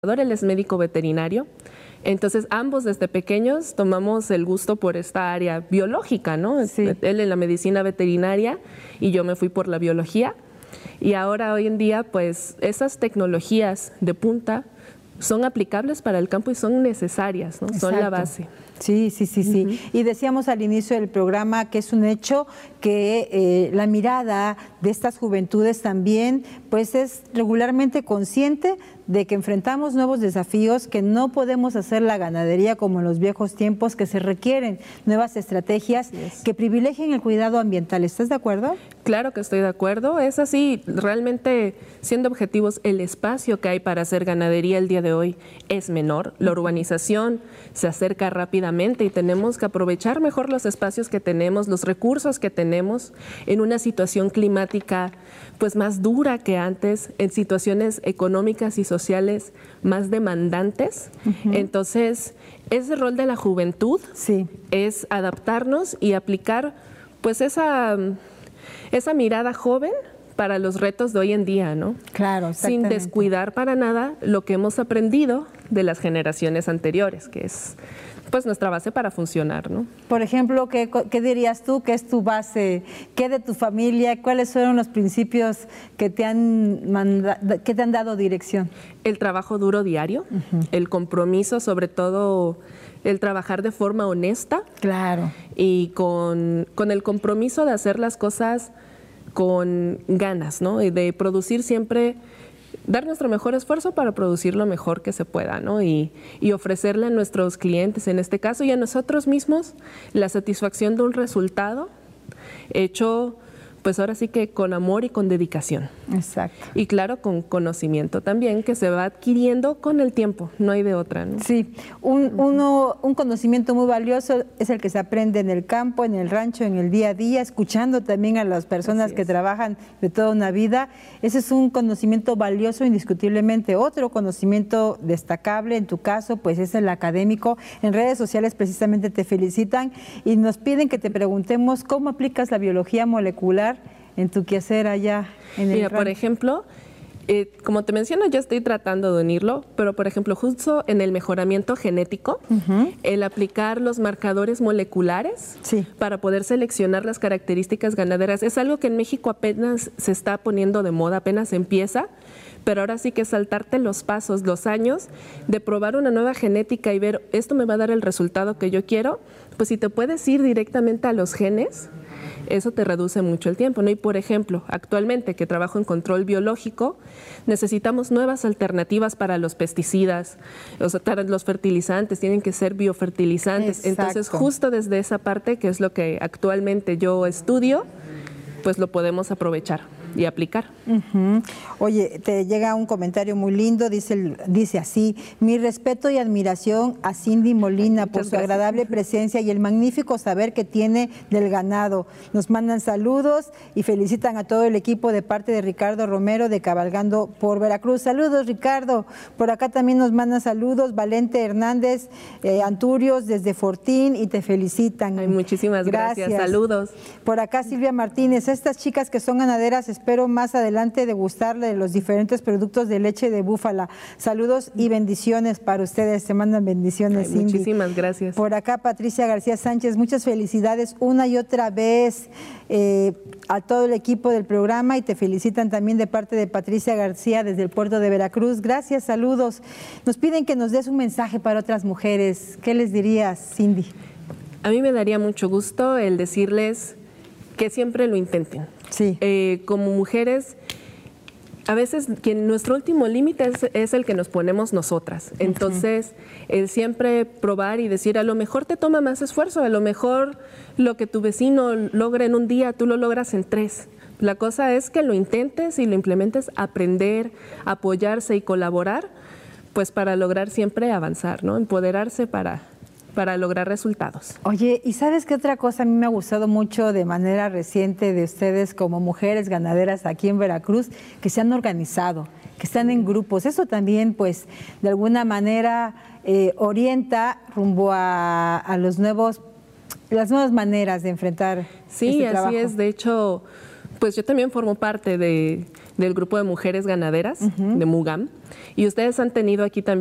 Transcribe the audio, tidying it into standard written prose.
Él es médico veterinario. Entonces, ambos desde pequeños tomamos el gusto por esta área biológica, ¿no? Sí. Él en la medicina veterinaria y yo me fui por la biología. Y ahora, hoy en día, pues, esas tecnologías de punta son aplicables para el campo y son necesarias, ¿no? Son la base. Sí. Y decíamos al inicio del programa que es un hecho que la mirada de estas juventudes también pues es regularmente consciente de que enfrentamos nuevos desafíos, que no podemos hacer la ganadería como en los viejos tiempos, que se requieren nuevas estrategias que privilegien el cuidado ambiental. ¿Estás de acuerdo? Claro que estoy de acuerdo. Es así, realmente, siendo objetivos, el espacio que hay para hacer ganadería el día de hoy es menor. La urbanización se acerca rápidamente y tenemos que aprovechar mejor los espacios que tenemos, los recursos que tenemos en una situación climática pues más dura que antes, en situaciones económicas y sociales más demandantes. Entonces, ese rol de la juventud es adaptarnos y aplicar pues esa mirada joven para los retos de hoy en día, ¿no? Claro, sin descuidar para nada lo que hemos aprendido de las generaciones anteriores, que es pues nuestra base para funcionar, ¿no? Por ejemplo, ¿qué dirías tú que es tu base? ¿Qué de tu familia? ¿Cuáles fueron los principios que te han dado dirección? El trabajo duro diario, el compromiso, sobre todo el trabajar de forma honesta. Claro. Y con el compromiso de hacer las cosas con ganas, ¿no? Y de producir siempre, dar nuestro mejor esfuerzo para producir lo mejor que se pueda, ¿no? Y ofrecerle a nuestros clientes, en este caso, y a nosotros mismos, la satisfacción de un resultado hecho, pues ahora sí que con amor y con dedicación. Exacto. Y claro, con conocimiento también, que se va adquiriendo con el tiempo, no hay de otra, ¿no? Sí, un conocimiento muy valioso es el que se aprende en el campo, en el rancho, en el día a día, escuchando también a las personas que trabajan de toda una vida. Ese es un conocimiento valioso indiscutiblemente. Otro conocimiento destacable en tu caso, pues es el académico. En redes sociales precisamente te felicitan y nos piden que te preguntemos cómo aplicas la biología molecular en tu quehacer allá en el rancho. Por ejemplo, como te menciono, yo estoy tratando de unirlo, pero por ejemplo, justo en el mejoramiento genético, el aplicar los marcadores moleculares para poder seleccionar las características ganaderas, es algo que en México apenas se está poniendo de moda, apenas empieza, pero ahora sí que saltarte los pasos, los años de probar una nueva genética y ver, esto me va a dar el resultado que yo quiero, pues si te puedes ir directamente a los genes, eso te reduce mucho el tiempo, ¿no? Y por ejemplo, actualmente que trabajo en control biológico, necesitamos nuevas alternativas para los pesticidas, o sea, para los fertilizantes, tienen que ser biofertilizantes. Exacto. Entonces, justo desde esa parte, que es lo que actualmente yo estudio, pues lo podemos aprovechar y aplicar. Oye, te llega un comentario muy lindo, dice así: mi respeto y admiración a Cindy Molina por su agradable presencia y el magnífico saber que tiene del ganado. Nos mandan saludos y felicitan a todo el equipo de parte de Ricardo Romero de Cabalgando por Veracruz. Saludos, Ricardo. Por acá también nos mandan saludos Valente Hernández Anturios desde Fortín y te felicitan. Ay, muchísimas gracias. Saludos. Por acá Silvia Martínez: estas chicas que son ganaderas, espero más adelante degustarle de los diferentes productos de leche de búfala. Saludos y bendiciones para ustedes. Se mandan bendiciones, Cindy. Muchísimas gracias. Por acá Patricia García Sánchez: muchas felicidades una y otra vez a todo el equipo del programa, y te felicitan también de parte de Patricia García desde el puerto de Veracruz. Gracias, saludos. Nos piden que nos des un mensaje para otras mujeres. ¿Qué les dirías, Cindy? A mí me daría mucho gusto el decirles que siempre lo intenten. Sí. Como mujeres, a veces nuestro último límite es el que nos ponemos nosotras. Entonces, el siempre probar y decir, a lo mejor te toma más esfuerzo, a lo mejor lo que tu vecino logra en un día, tú lo logras en 3. La cosa es que lo intentes y lo implementes, aprender, apoyarse y colaborar, pues para lograr siempre avanzar, ¿no? Empoderarse para lograr resultados. Oye, ¿y sabes qué otra cosa a mí me ha gustado mucho de manera reciente de ustedes como mujeres ganaderas aquí en Veracruz? Que se han organizado, que están en grupos. Eso también, pues, de alguna manera orienta rumbo a las nuevas maneras de enfrentar este trabajo. Sí, así es. De hecho, pues yo también formo parte de del grupo de mujeres ganaderas de Mugam, y ustedes han tenido aquí también